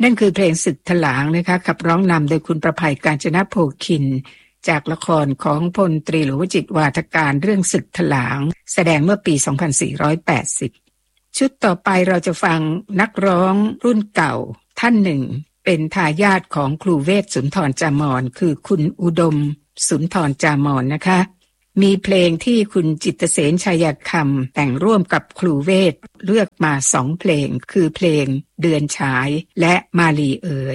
นั่นคือเพลงศึกถลางนะคะขับร้องนำโดยคุณประภัยกาญจนโภคินจากละครของพลตรีหลวงวจิตรวาทการเรื่องศึกถลางแสดงเมื่อปี 2480 ชุดต่อไปเราจะฟังนักร้องรุ่นเก่าท่านหนึ่งเป็นทายาทของครูเวทสุนทรจามรคือคุณอุดมสุนทรจามรนะคะมีเพลงที่คุณจิตรเสนชัยคำแต่งร่วมกับครูเวทเลือกมา2 เพลงคือเพลงเดือนฉายและมาลีเอ๋ย